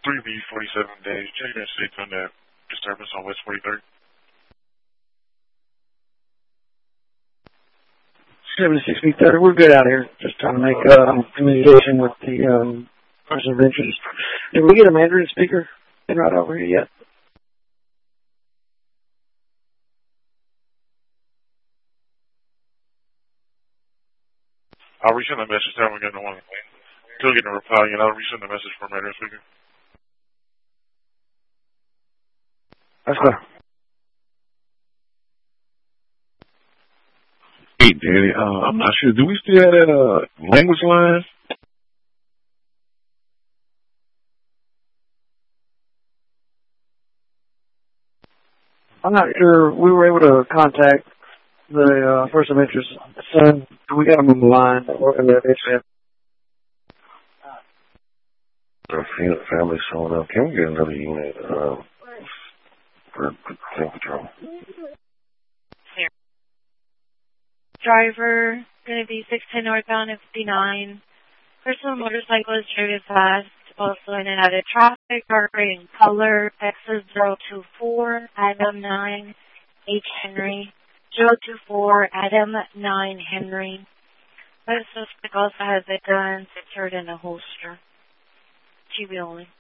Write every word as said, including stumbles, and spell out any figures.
three B forty-seven days. Check your states on that disturbance on West forty-third. seventy-six B thirty. We're good out here. Just trying to make uh, communication with the um, person of interest. Did we get a Mandarin speaker right over here yet? I'll resend a message. Tell them we're getting one. Still getting a reply, and I'll resend a message from Mandarin speaker. That's good. Hey, Danny, uh, I'm not sure. Do we still have that uh, language line? I'm not sure. We were able to contact the uh, person of interest. So we got to move the line. Or, uh, Our family showing up. Can we get another unit uh, for Patrol Patrol? Driver, going to be six ten northbound and fifty-nine. Personal motorcycle is driven fast. Also in and out of traffic. Dark gray in color. Texas zero two four, Adam nine, H Henry. zero two four, Adam nine, Henry. The suspect also has a gun secured in a holster. G B only.